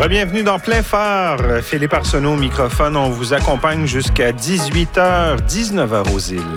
Bienvenue dans Plein Phare. Philippe Arsenault au microphone. On vous accompagne jusqu'à 18h, 19h aux îles.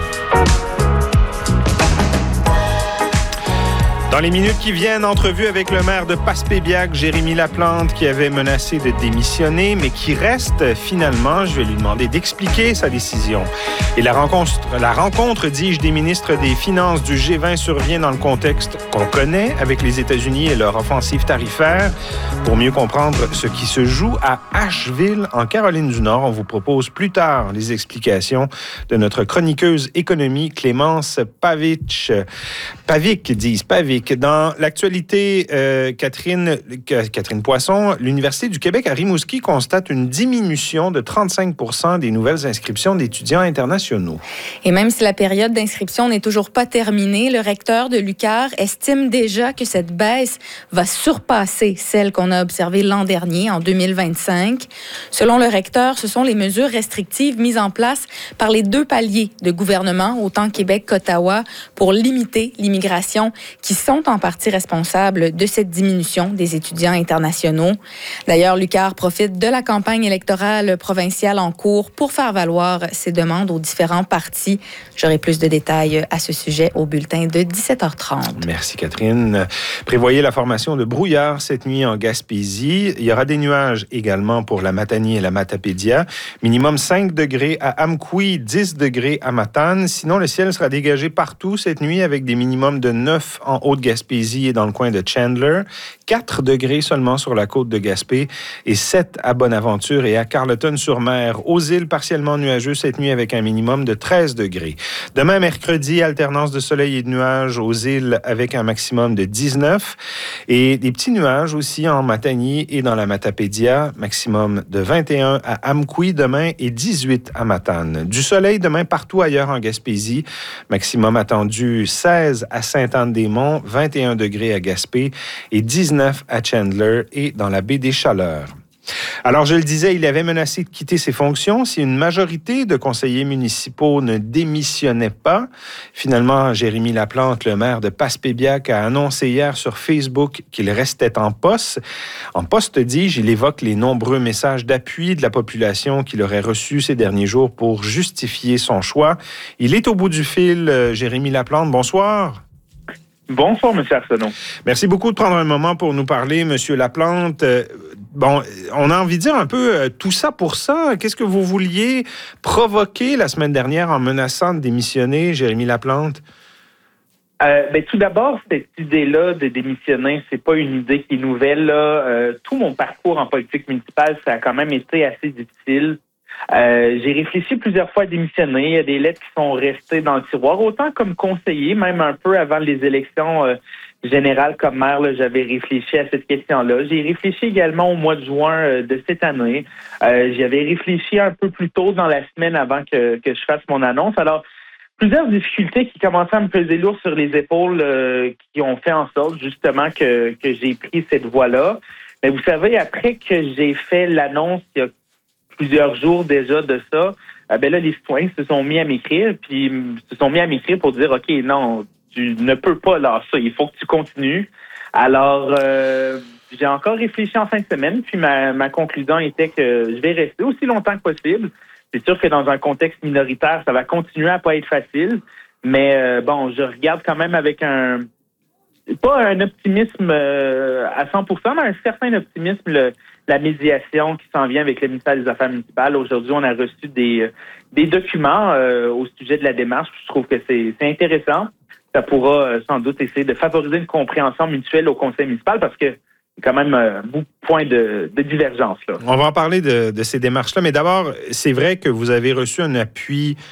Dans les minutes qui viennent, entrevue avec le maire de Passepébiac, Jérémy Laplante, qui avait menacé de démissionner, mais qui reste finalement. Je vais lui demander d'expliquer sa décision. Et la rencontre, dis-je, des ministres des Finances du G20 survient dans le contexte qu'on connaît avec les États-Unis et leur offensive tarifaire. Pour mieux comprendre ce qui se joue à Asheville, en Caroline du Nord, on vous propose plus tard les explications de notre chroniqueuse économie, Clémence Pavic. Dans l'actualité, Catherine Poisson, l'Université du Québec à Rimouski constate une diminution de 35% des nouvelles inscriptions d'étudiants internationaux. Et même si la période d'inscription n'est toujours pas terminée, le recteur de l'UQAR estime déjà que cette baisse va surpasser celle qu'on a observée l'an dernier, en 2025. Selon le recteur, ce sont les mesures restrictives mises en place par les deux paliers de gouvernement, autant Québec qu'Ottawa, pour limiter l'immigration qui sont en partie responsables de cette diminution des étudiants internationaux. D'ailleurs, l'UQAR profite de la campagne électorale provinciale en cours pour faire valoir ses demandes aux différents partis. J'aurai plus de détails à ce sujet au bulletin de 17h30. Merci, Catherine. Prévoyez la formation de brouillard cette nuit en Gaspésie. Il y aura des nuages également pour la Matanie et la Matapédia. Minimum 5 degrés à Amqui, 10 degrés à Matane. Sinon, le ciel sera dégagé partout cette nuit avec des minimums de 9 en Haute-Gaspésie et dans le coin de Chandler, 4 degrés seulement sur la côte de Gaspé et 7 à Bonaventure et à Carleton-sur-Mer. Aux îles, partiellement nuageux cette nuit avec un minimum de 13 degrés. Demain, mercredi, alternance de soleil et de nuages aux îles avec un maximum de 19 et des petits nuages aussi en Matanie et dans la Matapédia, maximum de 21 à Amqui demain et 18 à Matane. Du soleil demain partout ailleurs en Gaspésie, maximum attendu 16 à Sainte-Anne-des-Monts, 21 degrés à Gaspé et 19 à Chandler et dans la baie des Chaleurs. Alors, je le disais, il avait menacé de quitter ses fonctions si une majorité de conseillers municipaux ne démissionnait pas. Finalement, Jérémy Laplante, le maire de Passepébiac, a annoncé hier sur Facebook qu'il restait en poste. En poste, dis-je, il évoque les nombreux messages d'appui de la population qu'il aurait reçus ces derniers jours pour justifier son choix. Il est au bout du fil, Jérémy Laplante. Bonsoir. Bonsoir, M. Arsenault. Merci beaucoup de prendre un moment pour nous parler, M. Laplante. On a envie de dire un peu tout ça pour ça. Qu'est-ce que vous vouliez provoquer la semaine dernière en menaçant de démissionner, Jérémy Laplante? Tout d'abord, cette idée-là de démissionner, c'est pas une idée qui est nouvelle. Tout mon parcours en politique municipale, ça a quand même été assez difficile. J'ai réfléchi plusieurs fois à démissionner. Il y a des lettres qui sont restées dans le tiroir, autant comme conseiller, même un peu avant les élections générales comme maire. Là, j'avais réfléchi à cette question-là. J'ai réfléchi également au mois de juin de cette année. J'avais réfléchi un peu plus tôt dans la semaine avant que je fasse mon annonce. Alors, plusieurs difficultés qui commençaient à me peser lourd sur les épaules qui ont fait en sorte justement que j'ai pris cette voie-là. Mais vous savez, après que j'ai fait l'annonce il y a plusieurs jours déjà de ça, là, les citoyens se sont mis à m'écrire, pour dire, OK, non, tu ne peux pas lâcher, il faut que tu continues. Alors, j'ai encore réfléchi en fin de semaine, puis ma conclusion était que je vais rester aussi longtemps que possible. C'est sûr que dans un contexte minoritaire, ça va continuer à pas être facile, mais je regarde quand même avec pas un optimisme à 100%, mais un certain optimisme, la médiation qui s'en vient avec le ministère des Affaires municipales. Aujourd'hui, on a reçu des documents au sujet de la démarche. Je trouve que c'est intéressant. Ça pourra sans doute essayer de favoriser une compréhension mutuelle au conseil municipal parce que c'est quand même un bout de point de divergence. Là. On va en parler de ces démarches-là, mais d'abord, c'est vrai que vous avez reçu un appui